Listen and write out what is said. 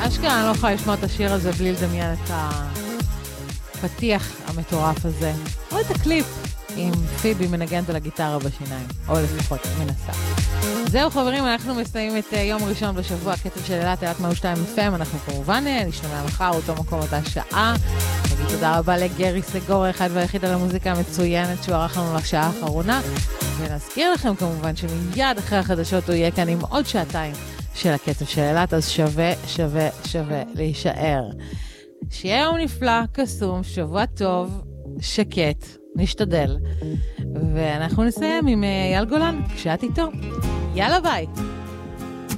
אשכרה, אני לא יכולה לשמוע את השיר הזה בלי לדמיין את הפתיח המטורף הזה, או את הקליפ עם פיבי מנגנת על הגיטרה בשיניים, או לפחות מנסה. זהו חברים, אנחנו מסיימים את יום ראשון בשבוע, הקטע של אלת 102 FM, אנחנו כמובן נשתמע מחר, אותו מקום אותה שעה. נגיד תודה רבה לגרי סגור, אחד והיחיד על המוזיקה המצוינת שהוא ערך לנו לשעה האחרונה, ונזכיר לכם כמובן שמיד אחרי החדשות הוא יהיה כאן עם עוד שעתיים של הקטע של אלת, אז שווה להישאר. שיהיה יום נפלא, קסום, שבוע טוב, שקט, נשתדל. ואנחנו נסיים עם אייל גולן, כשאת איתו. יאללה ביי!